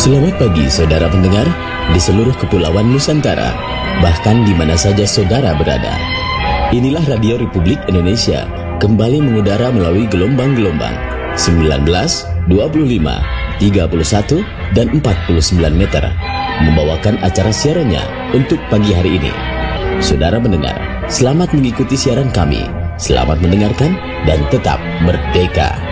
Selamat pagi saudara pendengar di seluruh kepulauan Nusantara, bahkan di mana saja saudara berada. Inilah Radio Republik Indonesia kembali mengudara melalui gelombang-gelombang 19, 25, 31, dan 49 meter, membawakan acara siarannya untuk pagi hari ini. Saudara pendengar, selamat mengikuti siaran kami, selamat mendengarkan, dan tetap merdeka.